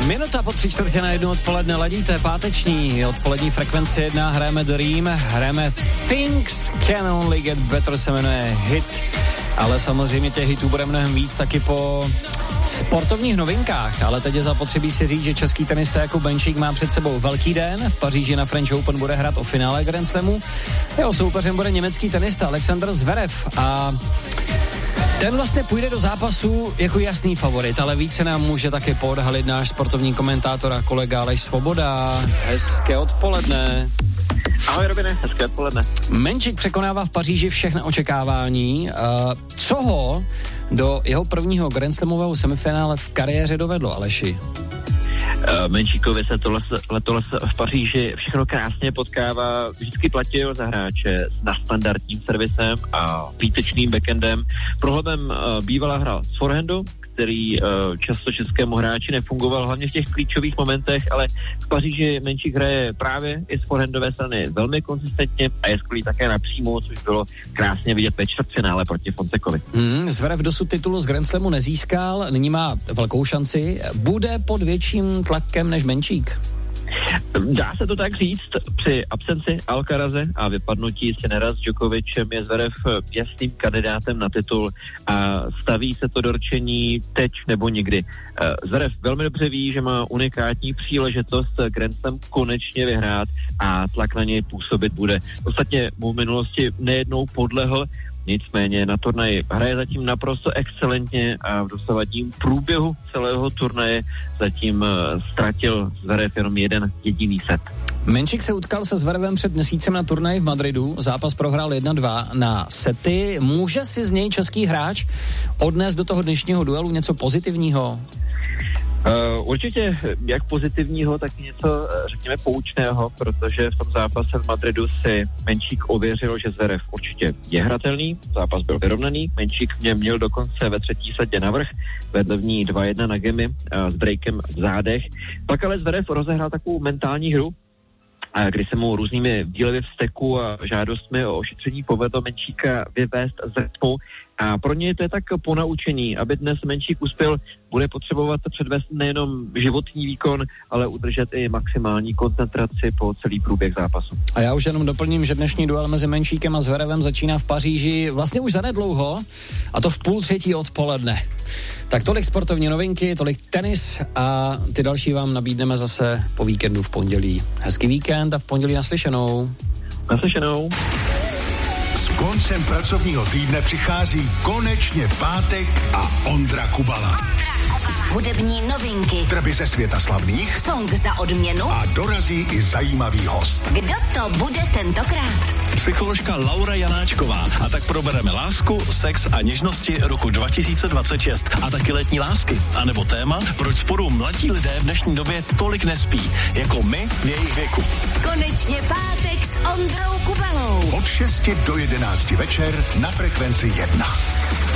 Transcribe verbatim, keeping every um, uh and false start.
Minuta po tři čtvrtě na jednu odpoledne, ladíte páteční odpolední frekvenci jedna, hrajeme Dream, hrajeme Things Can Only Get Better, se jmenuje hit, ale samozřejmě těch hitů bude mnohem víc taky po sportovních novinkách, ale teď je zapotřebí si říct, že český tenista Jakub Benčík má před sebou velký den, v Paříži na French Open bude hrát o finále Grand Slamu, jeho soupeřem bude německý tenista Alexander Zverev a ten vlastně půjde do zápasu jako jasný favorit, ale více nám může také poodhalit náš sportovní komentátor a kolega Aleš Svoboda. Hezké odpoledne. Ahoj Robine, hezké odpoledne. Menčík překonává v Paříži všechna očekávání. Co ho do jeho prvního Grand Slamového semifinále v kariéře dovedlo, Aleši? Menčíkovi se to letos v Paříži všechno krásně potkává. Vždycky platil za hráče s nadstandardním servisem a výtečným backendem. Prohlebem bývala hra z forehandu, který často českému hráči nefungoval, hlavně v těch klíčových momentech, ale v Paříži Menčík hraje právě i z forehandové strany velmi konzistentně a je skvělý také napřímo, což bylo krásně vidět ve čtvrtfinále proti Fonsekovi. Hmm, Zverev dosud titulu z Grand Slamu nezískal, nyní má velkou šanci. Bude pod větším tlakem než Menčík? Dá se to tak říct, při absenci Alcaraze a vypadnutí Sinnera s Djokovicem je Zverev jasným kandidátem na titul a staví se to do rčení teď nebo nikdy. Zverev velmi dobře ví, že má unikátní příležitost Grand Slam konečně vyhrát a tlak na něj působit bude. Ostatně mu v minulosti nejednou podlehl, nicméně na turnaji hraje zatím naprosto excelentně a v dosavadním průběhu celého turnaje zatím ztratil Zverev jenom jeden jediný set. Menčík se utkal se Zverevem před měsícem na turnaji v Madridu, zápas prohrál jedna dva na sety. Může si z něj český hráč odnést do toho dnešního duelu něco pozitivního? Uh, určitě jak pozitivního, tak něco, řekněme, poučného, protože v tom zápase v Madridu si Menčík ověřil, že Zverev určitě je hratelný, zápas byl vyrovnaný, Menčík v něm měl dokonce ve třetí setě navrch, vedle v ní dva jedna na gemy uh, s breakem v zádech, pak ale Zverev rozehrál takovou mentální hru, kdy se mu různými výlevy vzteku a žádostmi o ošetření povedlo Menčíka vyvést z rytmu. A pro něj to je tak ponaučení, aby dnes Menčík uspěl, bude potřebovat předvést nejenom životní výkon, ale udržet i maximální koncentraci po celý průběh zápasu. A já už jenom doplním, že dnešní duel mezi Menčíkem a Zverevem začíná v Paříži vlastně už zanedlouho, a to v půl třetí odpoledne. Tak tolik sportovní novinky, tolik tenis a ty další vám nabídneme zase po víkendu v pondělí. Hezký víkend a v pondělí naslyšenou. Naslyšenou. S koncem pracovního týdne přichází konečně pátek a Ondra Kubala. Hudební novinky, Trby ze světa slavných, song za odměnu a dorazí i zajímavý host. Kdo to bude tentokrát? Psycholožka Laura Janáčková. A tak probereme lásku, sex a něžnosti roku dva tisíce dvacet šest a taky letní lásky. A nebo téma, proč spolu mladí lidé v dnešní době tolik nespí, jako my v jejich věku. Konečně pátek s Ondrou Kubalou. Od šesti do jedenácti večer na Frekvenci jedna.